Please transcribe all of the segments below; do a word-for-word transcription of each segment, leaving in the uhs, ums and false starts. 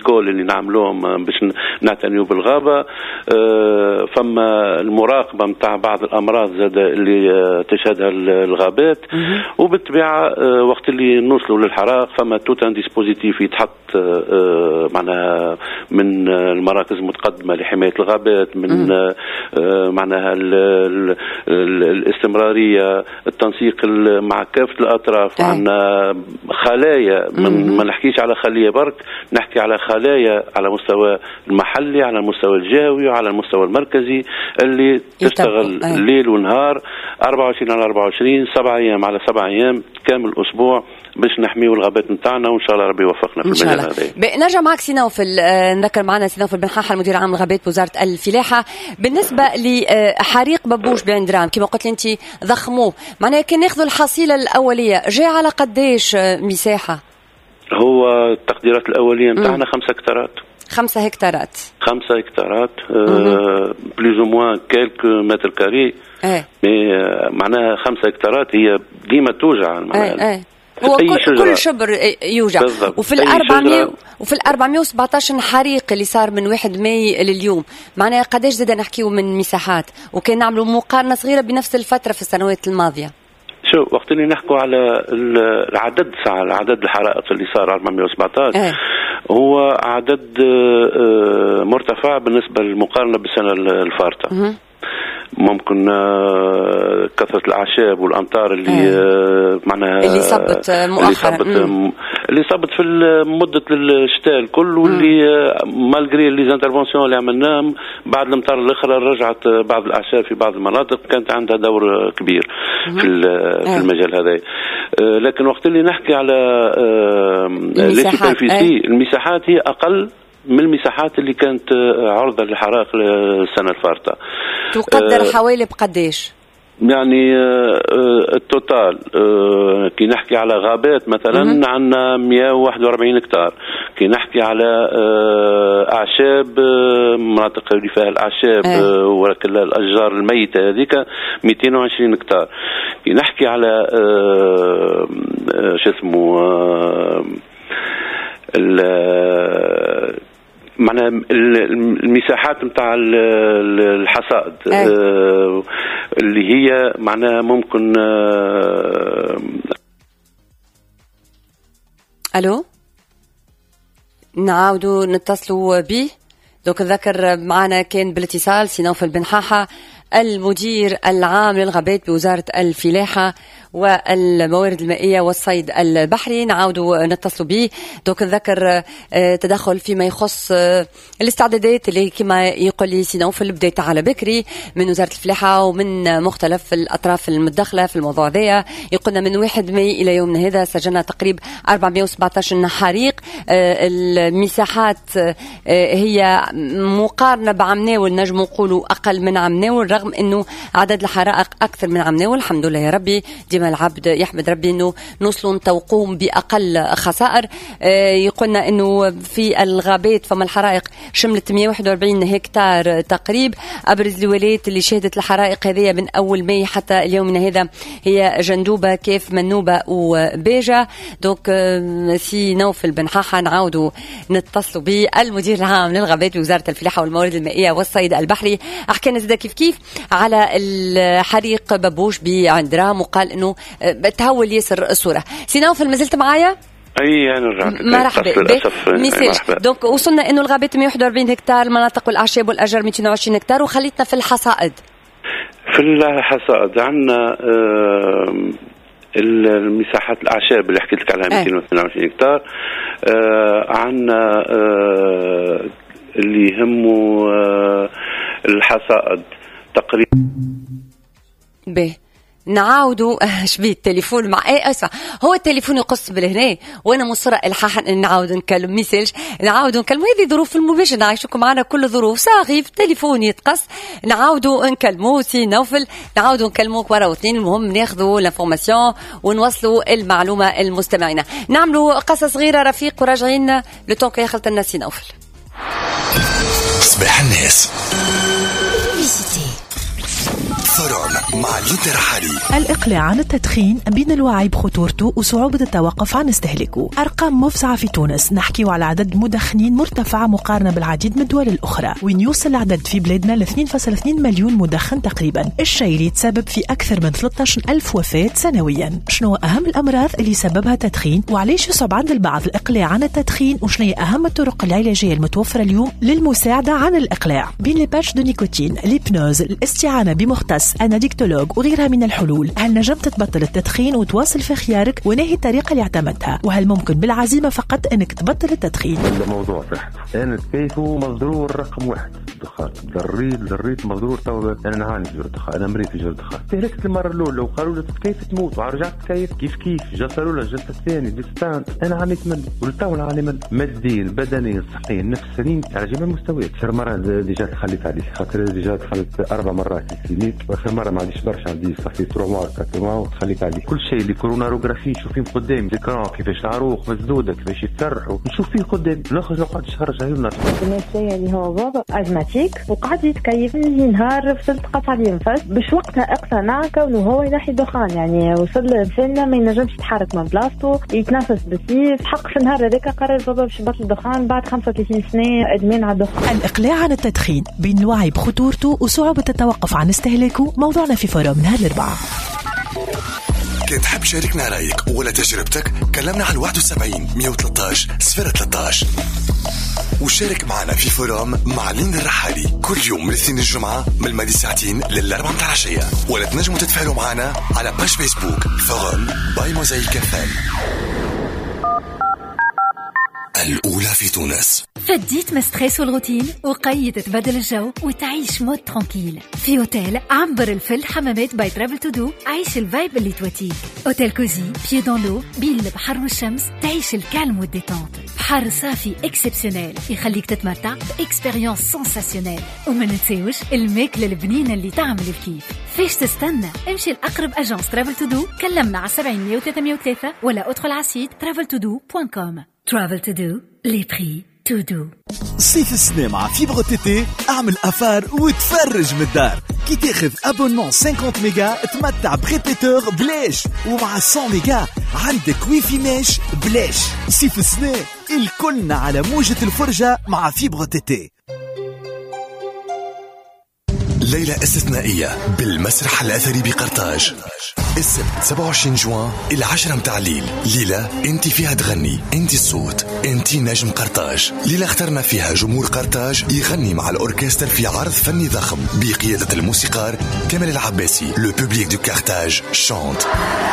كل اللي نعملوهم باش نعتنيوا بالغابة. فما المراقبة متاع بعض الأمراض زاد اللي تشهدها الغابات، وبالطبيعة وقت اللي نوصلوا للحرائق فما توت ان ديسبوزيتيف يتحط معناها من المراكز المتقدمة لحماية الغابات، من معناها الاستمرارية، التنسيق مع كافة الأطراف. عندنا خلايا، من ما نحكيش على خلية برك، نحكي على خلايا على مستوى المحلي، على المستوى الجهوي، وعلى المستوى المركزي، اللي تشتغل ليل ونهار أربعة وعشرين على أربعة وعشرين، سبعة أيام على سبعة أيام كامل الأسبوع باش نحميو الغابات نتاعنا، وإن شاء الله ربي يوفقنا في المجال هذا. نرجع معك سي نوفل، نذكر معنا سي نوفل بن حاحة المدير العام للغابات بوزارة الفلاحة. بالنسبة لحريق ببوش بعين درام كما قلت لي أنت ضخموه، معناها كان ناخذوا الحصيلة الأولية جاء على قديش مساحة؟ هو التقديرات الأولية نتاعنا خمسة هكتارات. خمسة هكتارات. خمسة هكتارات بليز او موان كيلكو متر كاري. ايه. معناها خمسة هكتارات هي ديما توجع معناها. ايه ايه. هو كل, كل شبر يوجع. بالضبط. وفي الأربعمية وفي الأربعمية وسبعتاشر حريق اللي صار من واحد ماي لليوم، معناها قديش زاد نحكيو من مساحات، وكان نعملوا مقارنة صغيرة بنفس الفترة في السنوات الماضية. شو وقت اللي نحكوا على العدد ساعة العدد الحرائق اللي صار أربعمية وسبعطاش اه. هو عدد مرتفع بالنسبة للمقارنة بالسنة الفارطة. اه. ممكن كثرة الأعشاب والأمطار اللي اه. معناها اللي صبت مؤخرا، اللي صبت, اللي صبت في مدة الشتاء الكل، واللي مالغري لي زانترفونسيون اللي عملناهم بعد الأمطار الأخرى رجعت بعض الأعشاب في بعض المناطق كانت عندها دور كبير في في المجال هذا. لكن وقت اللي نحكي على المساحات, المساحات هي أقل من المساحات اللي كانت عرضة للحرائق السنة الفارطة. تقدر أه حوالي بقديش؟ يعني التوتال كي نحكي على غابات مثلا عندنا مئة وواحد وأربعين هكتار، كي نحكي على أعشاب مناطق اللي فيها الأعشاب أه. ولكن الأشجار الميتة هذيك مئتين وعشرين هكتار. كي نحكي على شو اسمه معناها المساحات نتاع الحصاد أه. اللي هي معناها ممكن أه الو نعاودوا نتصلوا به. دوك ذكر معنا كان بالاتصال سي نوفل بن حاحة المدير العام للغابات بوزارة الفلاحة والموارد المائية والصيد البحري. نعاودوا نتصلوا به. دوك نذكر تدخل فيما يخص الاستعدادات اللي كما يقول لي سي نوفل بدات على بكري من وزارة الفلاحة ومن مختلف الأطراف المتدخلة في الموضوع ذا. يقولنا من واحد ماي إلى يومنا هذا سجلنا تقريبا أربعمية وسبعطاش حريق. المساحات هي مقارنة بعمناول نجم نقولوا أقل من عمناول، رغم أنه عدد الحرائق أكثر من عمناول. الحمد لله يا ربي، ديما العبد يحمد ربي أنه نوصلوا نتوقوهم بأقل خسائر. يقولنا أنه في الغابات فما الحرائق شملت مئة وواحد وأربعين هكتار تقريب. أبرز الولايات اللي شهدت الحرائق هذه من أول ماي حتى اليومنا هذا هي جندوبة، كيف، منوبة وبيجة. دوك سي نوفل بن حاحة نعاودوا نتصلوا به المدير العام للغابات بوزارة الفلاحة والموارد المائية والصيد البحري. أحكينا زيدا كيف كيف على الحريق ببوش بعندرام وقال انه تهول ياسر الصوره. سي نوفل ما زلت معايا؟ اي انا رجعت مرحبا. مرحبا. دونك وصلنا انه الغابات مئة وواحد وأربعين هكتار، المناطق والاعشاب والاشجار مئتين وعشرين هكتار، وخليتنا في الحصائد. في الحصائد عندنا آه المساحات الأعشاب اللي حكيت لك عليها مئتين واثنين وعشرين هكتار. آه عندنا آه اللي يهموا آه الحصائد تقريبا. به نعاودوا شبيه التليفون مع ايه اسمع هو التليفون يقص بالهنا وانا مصره الحاحا ان نعاود نكلم ميساج نعاودوا نكلموا. هذه ظروف المباشر نعيشكم معنا كل ظروف صاغي في التليفون يتقص نعاودوا نكلموا سي نوفل نعاودوا نكلموك ورا واثنين. المهم ناخذوا لانفورماسيون ونوصلوا المعلومه المستمعين. نعملوا قصه صغيره رفيق وراجعين لو كي خلط الناس سي نوفل. صباح الناس فروم مع ليندا رحالي. الإقلاع عن التدخين بين الوعي بخطورته وصعوبة التوقف عن استهلاكه. أرقام مفزعة في تونس، نحكي على عدد مدخنين مرتفع مقارنة بالعديد من الدول الأخرى، وين يوصل العدد في بلادنا ل اثنين فاصلة اثنين مليون مدخن تقريبا، الشيء اللي يتسبب في أكثر من ثلاثة عشر ألف وفاة سنويا. شنو أهم الأمراض اللي سببها التدخين، وعليش يصعب عند البعض الإقلاع عن التدخين، وشنو هي أهم الطرق العلاجية المتوفرة اليوم للمساعدة عن الإقلاع؟ بين لي باتش دو نيكوتين، الهيبنوز، الاستعانة بمختص، أناديكتولوج وغيرها من الحلول. هل نجمت تبطل التدخين وتواصل في خيارك؟ ونهي الطريقة اللي اعتمدتها؟ وهل ممكن بالعزيمة فقط أنك تبطل التدخين؟ هذا موضوع صحته. أنا كيفه مضرور رقم واحد الدخان. ضريت ضريت مضرور. تو أنا نعاني في جرد الدخان، أنا مريت في جرد الدخان. تهلكت المرة الأولى وقالوا لي كيف تموت، ورجعت كيف كيف كيف جلسة الأولى جلسة الثانية ديستانت. أنا عانيت من ولتو نعاني من ماديا بدنيا صحيا نفسيا على جميع المستويات. آخر مرة ديجا تخليت عليه، خاطر ديجا دخلت أربع مرات السينيك، وآخر مرة ما عنديش برشا، عندي صحي تروع مار كاتما وخليت عليه. كل شيء اللي كوروناروغرافي نشوف فيه قدامي، ذكرى كيفاش العروق مسدودة كيفاش يتسرحوا نشوف فيه قدامي. نخرج نقعد شهر شهرين ونص. بالنسبة اللي هو بابا أزماتيك وقعد يتكيف من نهار فصلت قطع لي نفس باش وقتها اقتنع كونه هو ينحي دخان. يعني وصل لسنة ما ينجمش يتحرك من بلاصتو، يتنفس بسيف. حق في النهار هذاك قرر بابا باش يبطل الدخان بعد خمسة وثلاثين سنة ادمان على الدخان. الإقلاع عن التدخين بين الوعي بخطورته وصعوبة التوقف عن استهلاكه موضوعنا في فورم نهار الأربعاء. كنت تحب شاركنا رأيك ولا تجربتك؟ كلمنا على واحد وسبعين مية وثلاثة عشر صفر ثلاثة عشر وشارك معنا في فورم مع ليندا الرحالي كل يوم من الاثنين الجمعة من الماضي ساعتين للأربعة متاع العشية. ولا تنجموا تتفاعلوا معنا على باش فيسبوك فورم باي موزايك اف ام. الأولى في تونس. فديت من ستريس والروتين وقيد تبدل الجو وتعيش مود ترانكيل في اوتيل عنبر الفل حمامات باي ترافل تو دو. عيش الفايب اللي تواتيك. اوتيل كوزي بيي دون لو بين البحر والشمس، تعيش الكالم والديتونت. بحر صافي اكسبسيونيل يخليك تتمتع باكسبيريونس سنساسيونيل. وما ننساوش الماكله البنينه اللي تعمل الكيف. فاش تستنى؟ امشي لأقرب اجانس ترافل تو دو، كلمنا على سبعين مية وثلاثة مية وثلاثة ولا ادخل على سيت ترافل تو دو دوت كوم. Travel to do, les prix to do. صيف السنة مع فيبر تي تي، اعمل أفار وتفرج من الدار. كي تاخذ أبونمون خمسين ميجا تمتع بريبيتور بلاش، ومع مية ميجا عندك ويفي ماش بلاش. صيف السنة الكلنا على موجة الفرجة مع فيبر تي تي. ليلة استثنائية بالمسرح الأثري بقرطاج السبت سبعة وعشرين جوان إلى عشرة متاع الليل. ليلة انت فيها تغني، انت الصوت، انت نجم قرطاج. ليلة اخترنا فيها جمهور قرطاج يغني مع الأوركستر في عرض فني ضخم بقيادة الموسيقار كامل العباسي. لو بوبليك دو كارتاج شانت.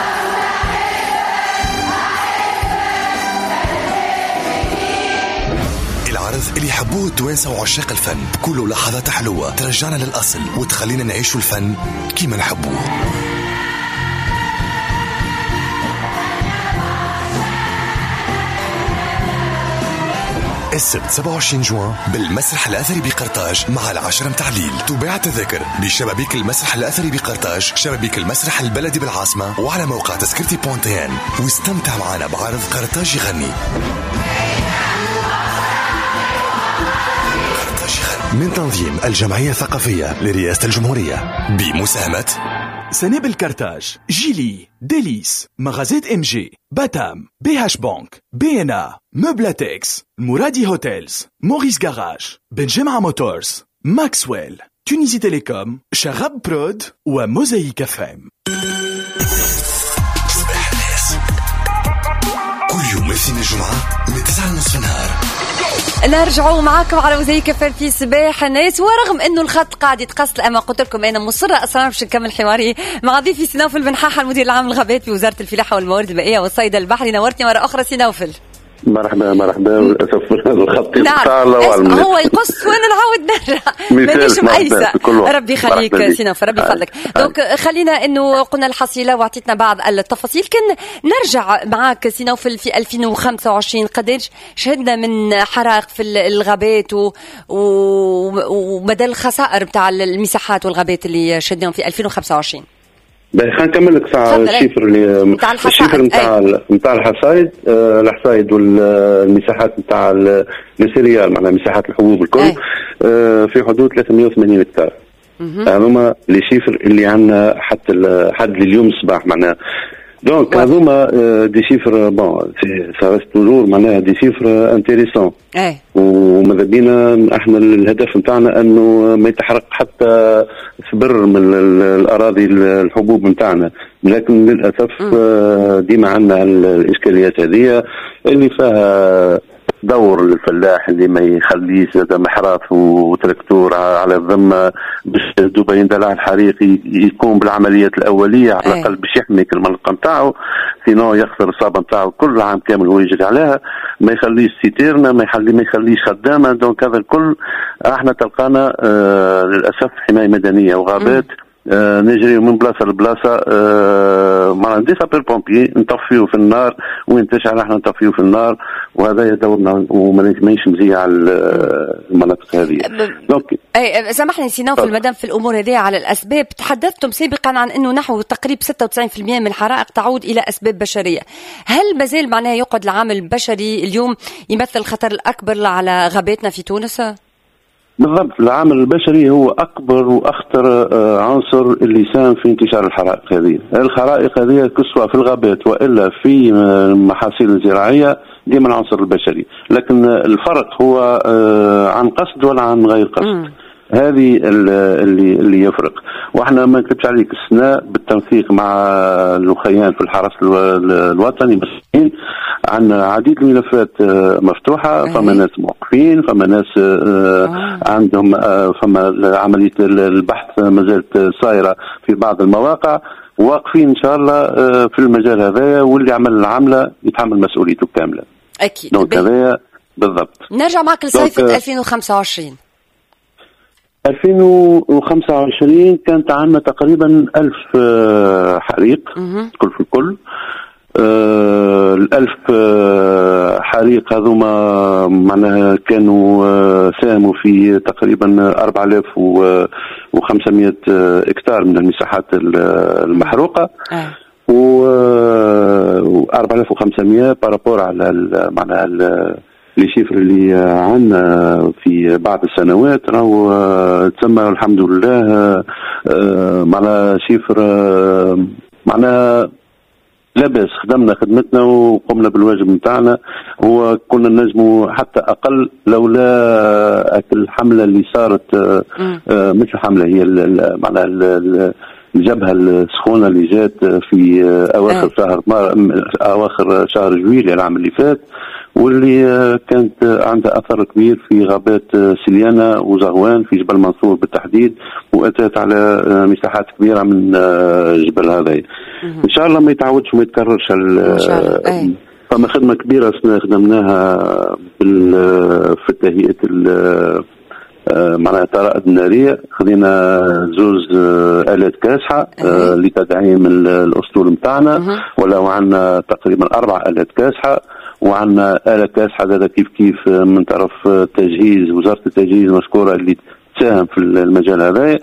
العرض اللي يحبوه التوانسة وعشاق الفن، كله لحظات حلوة ترجعنا للأصل وتخلينا نعيشوا الفن كيما نحبوه. السبت سبعة وعشرين جوان بالمسرح الأثري بقرطاج مع العشرة متاع الليل. تباع التذاكر بشبابيك المسرح الأثري بقرطاج، شبابيك المسرح البلدي بالعاصمة، وعلى موقع تذكرتي بوانتيان. واستمتع معنا بعرض قرطاج يغني. من تنظيم الجمعية الثقافية لرئاسة الجمهورية بمساهمة سنابل كارتاج، جيلي، ديليس، مغازات ام جي، باتام، بي هاش بانك، بي ان ا، مبلاتكس، المرادي هوتيلز، موريس جاراج، بنجمعة موتورز، ماكسويل، تونيزي تيليكوم، شغب برود وموزايك فام. صباح الناس كل يوم الاثنين الجمعة من تسعة ونصف النهار. نرجعوا معاكم على موزايك فام في صباح الناس. ورغم انه الخط قاعد يتقص، اما قلت لكم انا مصره اصلا باش نكمل حواري مع ضيفي سينوفل بن حاحه المدير العام للغابات في وزاره الفلاحه والموارد المائيه والصيد البحري. نورتني مره اخرى سينوفل. مرحبا مرحبا. للاسف الخط نعم. هو يقص وانا نعاود نرجع مانيش مأيسة. ربي يخليك سينوف، ربي يفضلك. دونك خلينا انه قلنا الحصيله واعطيتنا بعض التفاصيل. كان نرجع معاك سينوفل في ألفين وخمسة وعشرين قداش شهدنا من حرائق في الغابات و... ومدى الخسائر بتاع المساحات والغابات اللي شهدناهم في ألفين وخمسة وعشرين. باهي خلينا نكمل لك ساعة الشيفر اللي نتاع الشيفر نتاع نتاع الحصايد آه الحصايد والمساحات نتاع السيريال، معناها مساحات الحبوب الكل آه في حدود ثلاثمية وثمانين هكتار. هذوما لي شيفر اللي عندنا حتى لحد اليوم الصباح معناها. دونك هذوما دي شيفر بون سا ريست توجور معناها دي شيفر انتيريسون. وماذا بينا احنا الهدف نتاعنا انه ما يتحرق حتى فبر من الاراضي الحبوب نتاعنا، لكن للاسف ديما عندنا الاشكاليات هذه اللي فيها دور الفلاح اللي ما يخليش هذا محراث وتركتور على الذمه باش دوبا يندلع الحريق يقوم بالعمليات الاوليه على الاقل باش يحمي المنطقه نتاعو، سينو يخسر الصابه نتاعو كل عام كامل هو يجري عليها، ما يخليش سيتيرنا، ما يخلي ما يخليش خدامه. دونك هذا الكل احنا تلقانا آه للاسف حمايه مدنيه وغابات آه نجري من بلاصه لبلاصه آه مع دي سابير بومبي نطفيو في النار وين تشعل احنا نطفيو في النار، وهذا دورنا وما نجمش مزيه على المناطق هذه. دونك اي سامحني سينو في المدام في الامور هذه على الاسباب، تحدثتم سابقا عن انه نحو تقريب ستة وتسعين بالمئة من الحرائق تعود الى اسباب بشريه، هل مازال معناها يقعد العامل البشري اليوم يمثل الخطر الاكبر على غاباتنا في تونس؟ بالضبط، العامل البشري هو أكبر وأخطر عنصر اللي يساهم في انتشار الحرائق هذه. الحرائق هذه كسوة في الغابات وإلا في المحاصيل الزراعية ديما العنصر البشري، لكن الفرق هو عن قصد ولا عن غير قصد. هذه اللي اللي يفرق. واحنا ما نكتبش عليك السنة بالتنسيق مع الأخيان في الحرس الوطني مسؤولين عن عديد الملفات مفتوحة، فما ناس موقفين، فما ناس عندهم، فما عملية البحث ما زالت صايرة في بعض المواقع، واقفين إن شاء الله في المجال هذا، واللي عمل العملة يتحمل مسؤوليته كاملة. أكيد. دونك هذا بالضبط. نرجع معك لصيفة ألفين وخمسة وعشرين. ألفين وخمسة وعشرين كانت عندنا تقريبا ألف حريق كل في الكل. آه الألف آه حريق هذوما معناها كانوا آه ساهموا في تقريبا أربعة آلاف وخمسمائة هكتار من المساحات المحروقة، و أربعة آلاف وخمسمائة بارابور على معناها لي شيفر اللي عندنا في بعض السنوات راهو تسمى الحمد لله معناها شيفر معناها لاباس. خدمنا خدمتنا وقمنا بالواجب نتاعنا، هو كنا نجموا حتى اقل لولا الحمله اللي صارت مش الحمله هي معناها الجبهه السخونه اللي جات في اواخر شهر اواخر شهر جويلية العام اللي فات، واللي كانت عندها اثر كبير في غابات سليانه وزغوان في جبل منصور بالتحديد، واتت على مساحات كبيره من جبل هذا. ان شاء الله ما يتعودش وما يتكررش. فما خدمه كبيره خدمناها في تهيئه معناها الطرائد الناريه، خذينا زوز آلات كاسحه لتدعيم الاسطول نتاعنا، ولو عندنا تقريبا اربع آلات كاسحه، وعندنا آلة كاسحه هذا كيف كيف من طرف التجهيز وزاره التجهيز مشكوره اللي تساهم في المجال هذا،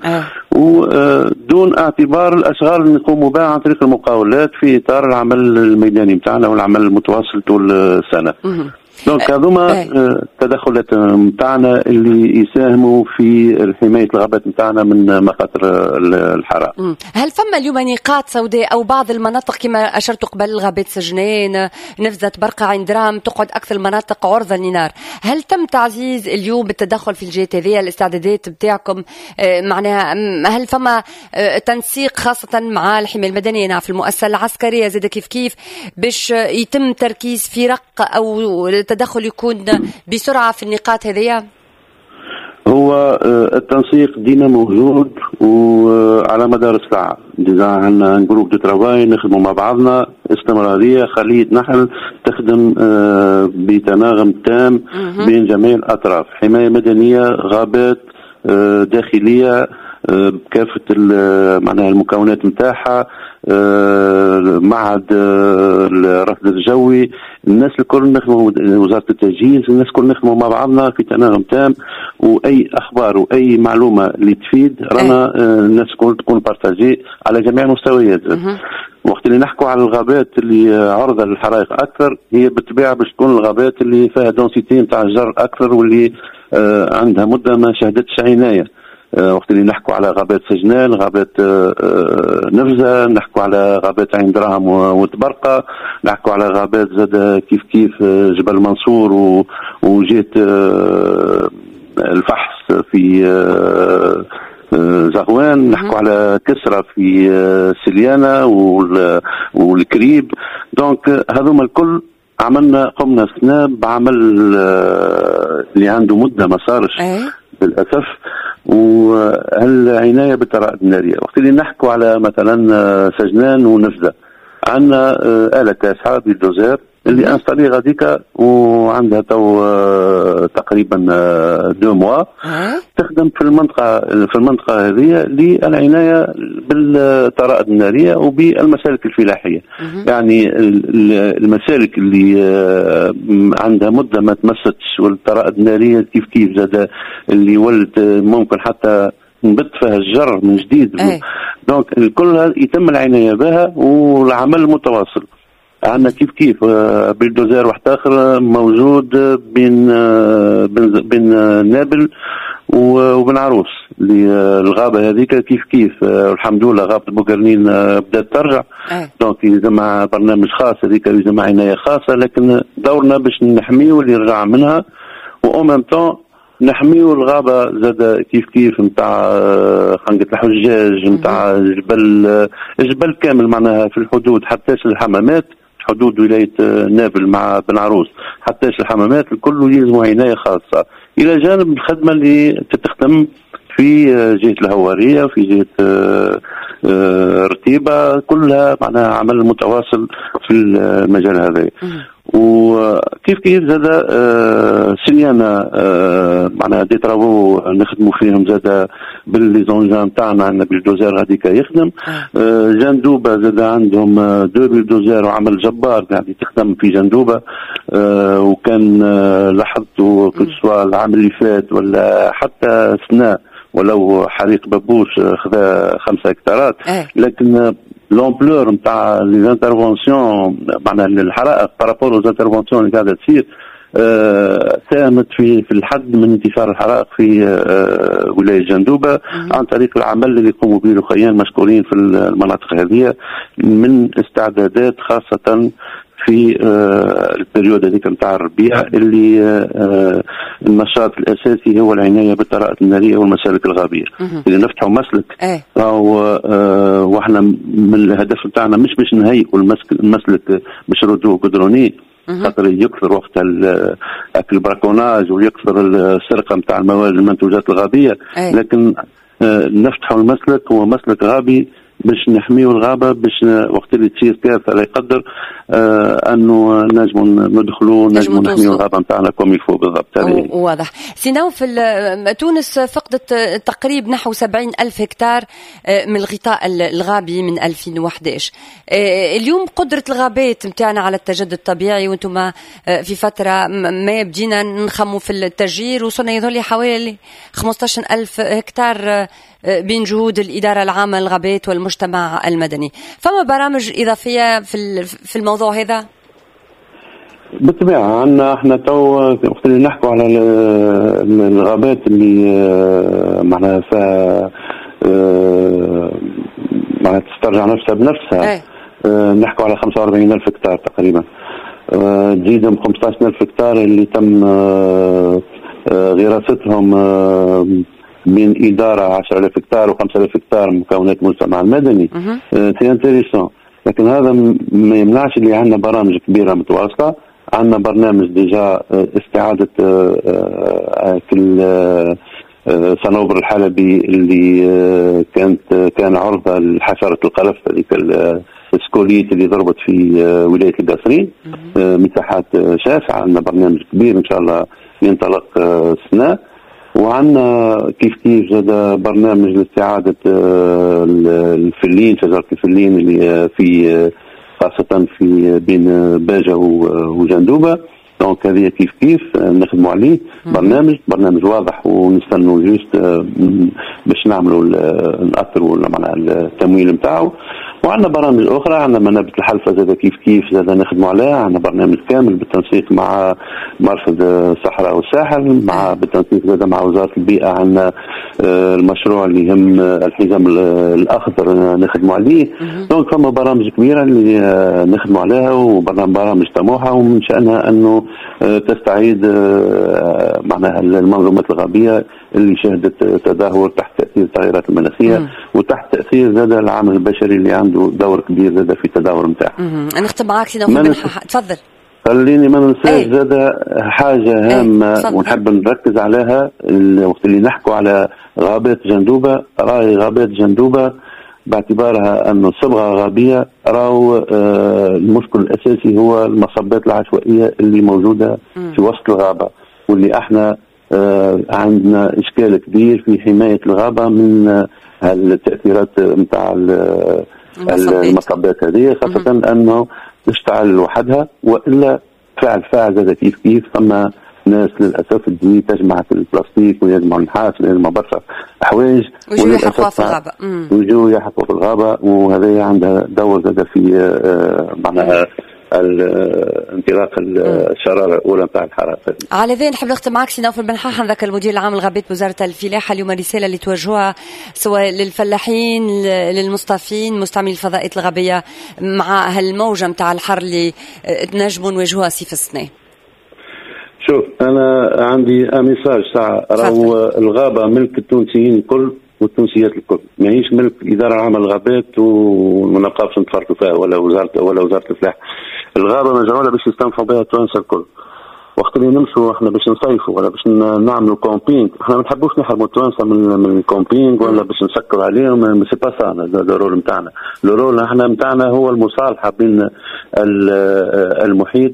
ودون اعتبار الاشغال اللي نقوموا بها عن طريق المقاولات في اطار العمل الميداني نتاعنا والعمل المتواصل طول السنه. دونك هذوما التدخلات نتاعنا اللي يساهموا في حمايه الغابات نتاعنا من مخاطر الحرائق. هل فما اليوم نقاط سوداء او بعض المناطق كما اشرت قبل غابات سجنان، نفذة برقة، عين درام، تقعد اكثر المناطق عرضه للنار؟ هل تم تعزيز اليوم بالتدخل في الجهات هذه الاستعدادات بتاعكم؟ معناها هل فما تنسيق خاصه مع الحمايه المدنيه، نعرف المؤسسه العسكريه زاد كيف كيف باش يتم تركيز في رق او التدخل يكون بسرعة في النقاط هذه؟ هو التنسيق ديما موجود وعلى مدار الساعة. ديجا عندنا جروب دو ترافاي نخدموا مع بعضنا، استمرارية، خلية نحل تخدم بتناغم تام بين جميع الأطراف، حماية مدنية، غابات داخلية بكافة معناها المكونات نتاعها، معهد الرصد الجوي، الناس الكل نخدموا، وزارة التجهيز، الناس الكل نخدموا مع بعضنا في تناغم تام، واي اخبار واي معلومه اللي تفيد رانا الناس الكل تكون بارتاجي على جميع المستويات. وقت اللي نحكوا على الغابات اللي عرضه للحرائق اكثر، هي بالطبيعه باش تكون الغابات اللي فيها دونسيتي نتاع الجر اكثر واللي عندها مده ما شهدتش عنايه. وقت اللي نحكوا على غابات سجنان، غابات نفزة، نحكوا على غابات عين دراهم وتبرقة، نحكوا على غابات زاد كيف كيف جبل منصور وجيت الفحص في زغوان، نحكوا على كسرة في سليانة والكريب. دونك هذوما الكل عملنا قمنا سنة بعمل اللي عنده مدة ما صارش للأسف، وهالعناية بالطرائق النارية. وقت اللي نحكوا على مثلا سجنان ونفزة، عندنا آلة تاسعة بالدوزير اللي انستالي غاديكا وعندها تو تقريبا دو موا تخدم في المنطقة في المنطقة هذه للعناية بالطرائق النارية وبالمسالك الفلاحية. يعني المسالك اللي عندها مدة ما تمستش والطرائق النارية كيف كيف زاد اللي ولد ممكن حتى نبت فيها الجر من جديد. دونك الكل هذا يتم العناية بها والعمل متواصل. عندنا كيف كيف بلدوزير واحد اخر موجود بين بين, بين نابل وبن عروس اللي الغابه هذيك كيف كيف والحمد لله غابه بوكرنين بدات ترجع. دونك يجمع برنامج خاص هذيك يجمع عنايه خاصه، لكن دورنا باش نحميو اللي رجع منها و ميم طون نحميو الغابه زاد كيف كيف نتاع خنقة الحجاج نتاع جبل جبل كامل معناها في الحدود حتى الحمامات حدود ولاية نابل مع بن عروس حتى الحمامات الكل يلزموا عناية خاصة، إلى جانب الخدمة اللي تتخدم في جهة الهوارية وفي جهة رتيبة، كلها معناها عمل متواصل في المجال هذا. وكيف كيف زاد سليانة معناها دي ترافو نخدموا فيهم زاد بالليزونجان تاعنا، عندنا بالدوزير هذيك يخدم. جندوبة زاد عندهم دو بالدوزير وعمل جبار قاعد تخدم في جندوبة. وكان لاحظتوا كسوا العام اللي فات ولا حتى سنة ولو حريق بابوش خذا خمسة هكتارات، لكن لومبلور نتاع لي انترفونسيون معناها الحرائق بارابور aux انترفونسيون اللي قاعده تصير آه ساهمت في في الحد من انتشار الحرائق في آه ولايه جندوبه عن طريق العمل اللي يقوموا به الاخوان مشكورين في المناطق هذه من استعدادات خاصه في آه البريود هذيك نتاع الربيع اللي آه النشاط الاساسي هو العنايه بالطرائق الناريه والمسالك الغابيه. اللي نفتحوا مسلك او آه واحنا من الهدف نتاعنا مش باش نهيئوا المسلك باش نردوه قدروني خاطر يكثر وقت البراكوناج ويكثر السرقه نتاع المواد المنتوجات الغابيه، لكن آه نفتحوا المسلك هو مسلك غابي باش نحميو الغابة باش وقت اللي تصير كارثة لا يقدر آه أنه نجموا ندخلوا نجموا نحميو الغابة نتاعنا كم يفوق بالضبط. واضح. سيناو في تونس فقدت تقريبا نحو سبعين ألف هكتار من الغطاء الغابي من ألفين وأحد عشر. اليوم قدرة الغابات نتاعنا على التجدد الطبيعي وانتم في فترة ما بدينا نخموا في التشجير وصلنا يظل حوالي خمسة عشر ألف هكتار بين جهود الإدارة العامة للغابات والمجتمع المدني. فما برامج إضافية في في الموضوع هذا؟ بالطبيعة عندنا احنا تو وقت اللي نحكوا على الغابات اللي معناها فيها معناها تسترجع نفسها بنفسها نحكوا على خمسة وأربعين ألف هكتار تقريبا، تزيدهم خمسة عشر ألف هكتار اللي تم غراستهم من إدارة عشرة آلاف هكتار وخمسة آلاف هكتار مكونات المجتمع المدني. سي انتريسون، لكن هذا ما يمنعش اللي عندنا برامج كبيرة متواصلة. عندنا برنامج ديجا استعادة كل صنوبر الحلبي اللي كانت كان عرضة لحشرة القلف هذيك السكوليت اللي ضربت في ولاية القصرين، مساحات شاسعة. عندنا برنامج كبير إن شاء الله ينطلق السنة. وعندنا كيف كيف زاد برنامج لاستعادة الفلين، شجرة الفلين اللي في خاصة في بين باجة وجندوبة. دونك هذه كيف كيف نخدموا عليه برنامج برنامج واضح ونستنوا جوست باش نعملوا نأثروا معناها التمويل نتاعو. وعندنا برامج اخرى، عندنا منابت الحلفه زاد كيف كيف زاد نخدموا عليها، عندنا برنامج كامل بالتنسيق مع مرصد الصحراء والساحل، مع بالتنسيق زاد مع وزاره البيئه. عندنا المشروع اللي يهم الحزام الاخضر نخدموا عليه. دونك فما برامج كبيره اللي نخدموا عليها وبرامج طموحه، ومن شانها انه تستعيد معناها المنظومات الغابيه اللي شهدت تدهور تحت تاثير التغيرات المناخيه وتحت تاثير زاد العامل البشري اللي عنده دور كبير زاد في التدهور نتاعه. نختم معاك سينا وفي البنحاحه، تفضل. خليني ما ننساش زاد حاجه هامه ونحب نركز عليها وقت اللي نحكوا على غابات جندوبه. راهي غابات جندوبه باعتبارها انه صبغه غابيه، راهو آه المشكل الاساسي هو المصبات العشوائيه اللي موجوده في وسط الغابه، واللي احنا آه عندنا اشكال كبير في حمايه الغابه من آه التاثيرات نتاع المصبات هذه، خاصه انه تشتعل لوحدها، والا فعل فاعل زاد كيف كيف. فما ناس للاسف تجي تجمع في البلاستيك ويجمع النحاس ويجمع برشا حوايج ويجوا يحطوها في الغابه ويجوا يحطوها في الغابه، وهذا عندها دور زاد في آه معناها انطلاق الشراره الاولى نتاع الحراره. على ذي نحب نختم معك سي نوف البنحاحه، هذاك المدير العام لغابات بوزاره الفلاحه. اليوم الرساله اللي توجهوها سواء للفلاحين للمصطفين مستعملي الفضاءات الغابيه مع هالموجه نتاع الحر اللي تنجموا نواجهوها صيف السنه؟ شوف انا عندي ميساج ساعه، راهو الغابه ملك التونسيين الكل والتونسيات الكل، ماهيش ملك الاداره العامه للغابات وما نبقاوش نتفرطوا فيها ولا وزاره ولا وزاره الفلاحه. الغابه مجعوله باش يستنفعوا بها التوانسه الكل. وقت اللي نمشوا احنا باش نصيفوا ولا باش نعملوا كومبينغ، احنا ما نحبوش نحرموا التوانسه من من الكومبينغ ولا باش نسكروا عليهم، سي با سا هذا الرول نتاعنا. الرول احنا نتاعنا هو المصالحه بين المحيط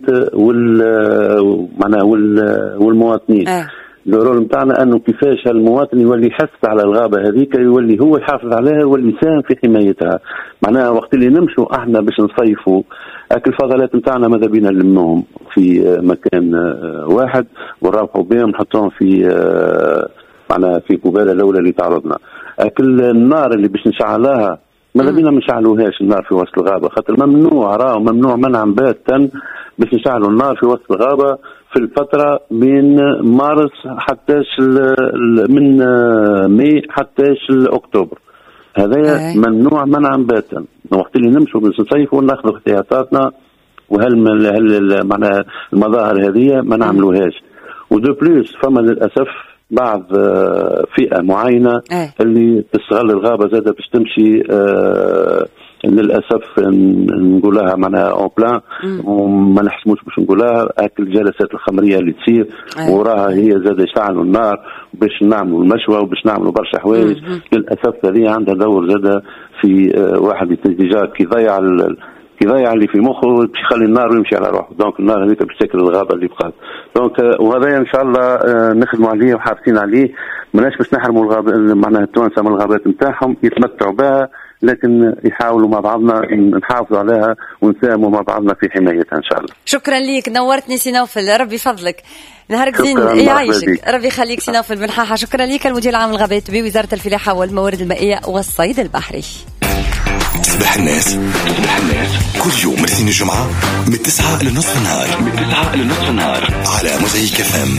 وال معناها والمواطنين. أه. الرول نتاعنا انه كيفاش المواطن يولي يحس على الغابه هذيك، يولي هو يحافظ عليها، يولي يساهم في حمايتها. معناها وقت اللي نمشوا احنا باش نصيفوا اكل الفضلات نتاعنا ماذا بينا نلموهم في مكان واحد ونروحوا بهم نحطوهم في معناها في قباله الاولى اللي تعرضنا. اكل النار اللي باش نشعلها ماذا بينا ما نشعلوهاش النار في وسط الغابه، خاطر ممنوع راهو ممنوع منعا باتا باش نشعلوا النار في وسط الغابه في الفتره من مارس حتى من ماي حتى اكتوبر. هذا ممنوع منعا باتا. وقت اللي نمشوا باش نصيفوا ناخذوا احتياطاتنا، وهل هل معناها المظاهر هذه ما نعملوهاش. ودو بليس فما للاسف بعض فئه معينه أيه. اللي تستغل الغابه زاده باش تمشي آه للاسف نقولها معناها اون بلان وما نحسموش باش نقولها هاك الجلسات الخمريه اللي تصير أيه. وراها هي زاده يشتعلوا النار باش نعملوا المشوى وباش نعملوا برشا حوايج. للاسف هذه عندها دور زاده في آه واحد يتجا كي ضيع يضيع اللي في مخه باش يخلي النار ويمشي على روحه. دونك النار هذيك باش تاكل الغابه اللي بقات. دونك وهذا ان شاء الله نخدموا عليه وحارسين عليه، ماناش باش نحرموا الغابه معناها التوانسه من الغابات نتاعهم يتمتعوا بها، لكن يحاولوا مع بعضنا نحافظوا عليها ونساهموا مع بعضنا في حمايتها ان شاء الله. شكرا ليك، نورتني سي نوفل، ربي فضلك، نهارك زين يعيشك، ربي يخليك سي نوفل بنحاحه. شكرا ليك المدير العام للغابات بوزاره الفلاحه والموارد المائيه والصيد البحري. صباح الناس، صباح الناس كل يوم الاثنين الجمعة من تسعة لنصف النهار، من تسعة لنصف النهار على موزعيك اف ام.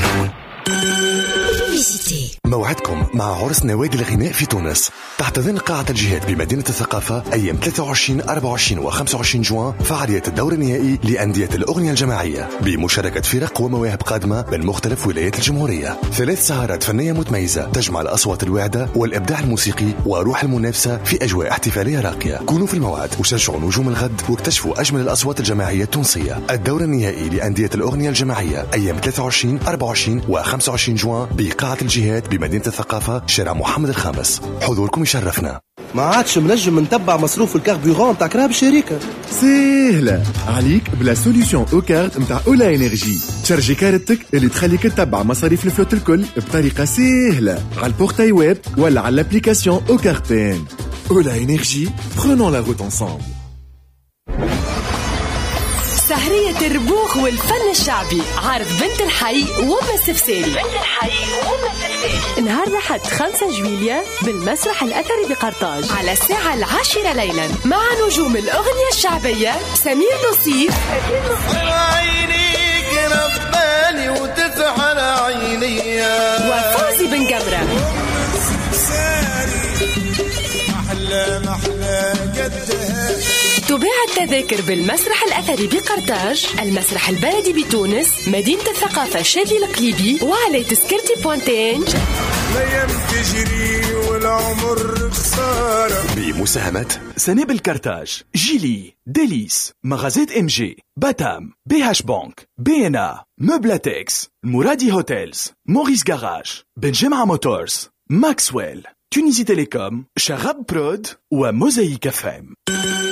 موعدكم مع عرس نوادي الغناء في تونس تحت ضمن قاعة الجهاد بمدينة الثقافة أيام ثلاثة وعشرين أربعة وعشرين وخمسة وعشرين جوان. فعاليات الدور النهائي لأندية الأغنية الجماعية بمشاركة فرق ومواهب قادمة من مختلف ولايات الجمهورية. ثلاث سهرات فنية متميزة تجمع الأصوات الواعدة والإبداع الموسيقي وروح المنافسة في أجواء احتفالية راقية. كونوا في الموعد وشجعوا نجوم الغد واكتشفوا أجمل الأصوات الجماعية التونسية. الدور النهائي لأندية الأغنية الجماعية أيام ثلاثة وعشرين أربعة وعشرين وخمسة وعشرين جوان بقاعة الجهاد بمدينة الثقافة شارع محمد الخامس. حضوركم يشرفنا. ما عادش منجم نتبع مصروف الكاربورون تاع كراب الشركة. سهلة عليك بلا سوليوشن او كارت نتاع اولا انرجي. تشارجي كارتك اللي تخليك تتبع مصاريف الفلوت الكل بطريقة سهلة على البورتاي ويب ولا على الابليكاسيون او كارتين. اولا انرجي، prenons la route ensemble. سهرية الربوخ والفن الشعبي، عرض بنت الحي وأم السفساري. بنت الحي وأم السفساري نهار الأحد خمسة جويلية بالمسرح الأثري بقرطاج على الساعة العاشرة ليلا، مع نجوم الأغنية الشعبية سمير نصير عينيك رباني وتفعل عيني وفوزي بن جمرة. محلى محلى قدها. تباع التذاكر بالمسرح الأثري بقرطاج، المسرح البلدي بتونس، مدينة الثقافة شادي القليبي، وعلى تذكرتي بوانتين. الأيام تجري والعمر خسارة. بمساهمة سنابل كرتاج، جيلي، ديليس، مغازات ام جي، باتام، بي هاش بانك، بي ان ا، مبلاتكس، المرادي هوتيلز، موريس جاراج، بن جمعة موتورز، ماكسويل، تونيزي تيليكوم، شغب برود وموزايك فام.